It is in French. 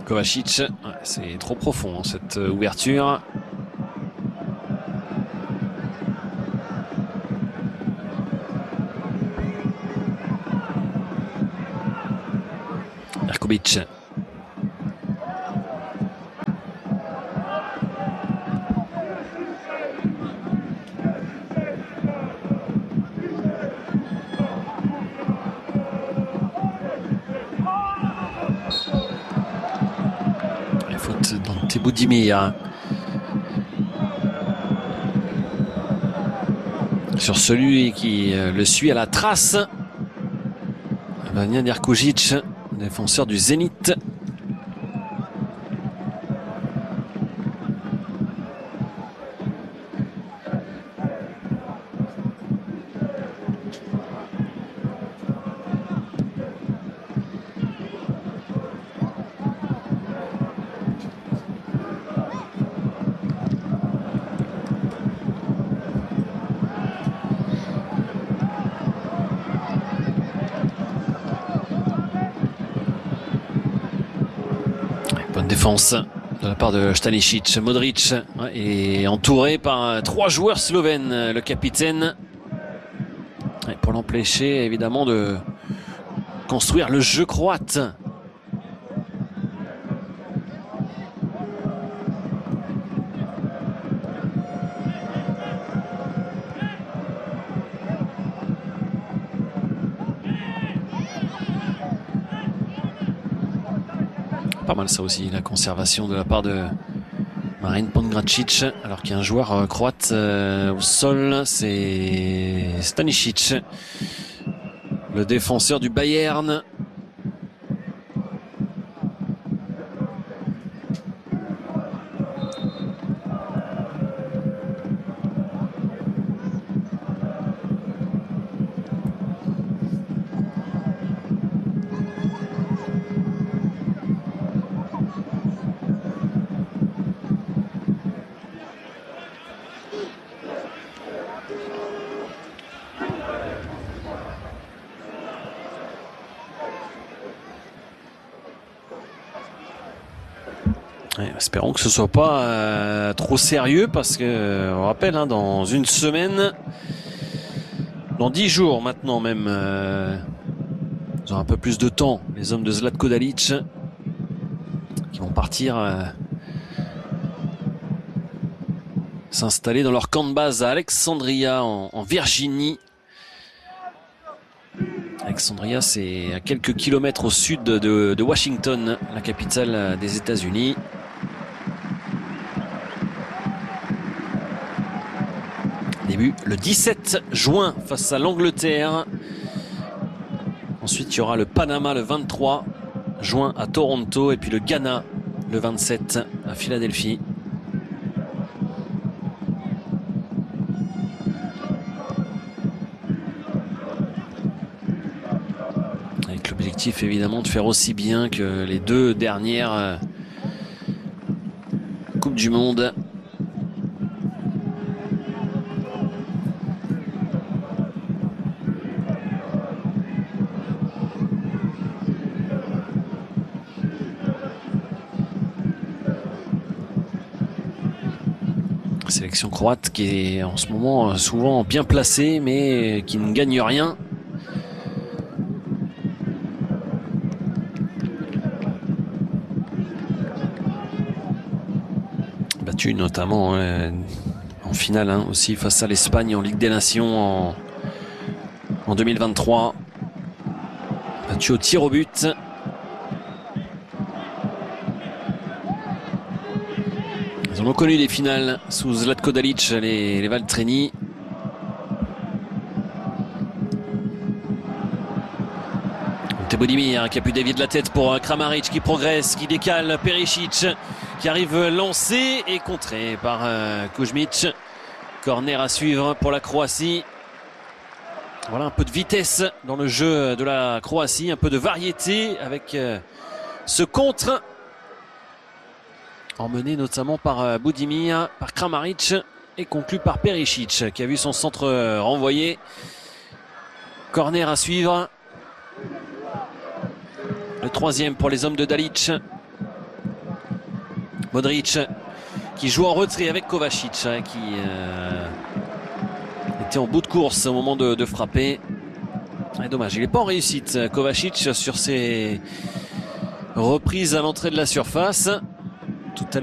Kovacic, ouais, c'est trop profond cette ouverture. Berkovic. Faute Dante Budimir. Sur celui qui le suit à la trace. Vanja Njerković, défenseur du Zénith. Bonne défense de la part de Stanisic. Modric est entouré par 3 joueurs slovènes. Le capitaine, pour l'empêcher évidemment de construire le jeu croate. Pas mal ça aussi, la conservation de la part de Marin Pongracic, alors qu'il y a un joueur croate au sol, c'est Stanisic, le défenseur du Bayern. Ouais, espérons que ce soit pas trop sérieux parce que on rappelle dans une semaine, dans 10 jours maintenant même, ils ont un peu plus de temps, les hommes de Zlatko Dalic qui vont partir s'installer dans leur camp de base à Alexandria en Virginie. Alexandria, c'est à quelques kilomètres au sud de Washington, la capitale des États-Unis. Début le 17 juin face à l'Angleterre. Ensuite, il y aura le Panama le 23 juin à Toronto et puis le Ghana le 27 à Philadelphie. Avec l'objectif évidemment de faire aussi bien que les 2 dernières Coupes du Monde. Sélection croate qui est en ce moment souvent bien placée mais qui ne gagne rien. Battu notamment en finale aussi face à l'Espagne en Ligue des Nations en 2023. Battu au tir au but. Ils ont connu des finales sous Zlatko Dalic, les Valtréni. Budimir qui a pu dévier de la tête pour Kramaric qui progresse, qui décale Perisic qui arrive lancé et contré par Kuzmic. Corner à suivre pour la Croatie. Voilà un peu de vitesse dans le jeu de la Croatie, un peu de variété avec ce contre. Emmené notamment par Budimir, par Kramaric et conclu par Perisic qui a vu son centre renvoyé. Corner à suivre. Le 3e pour les hommes de Dalic. Modric qui joue en retrait avec Kovacic qui était en bout de course au moment de frapper. Et dommage, il n'est pas en réussite Kovacic sur ses reprises à l'entrée de la surface. Tout à l'heure.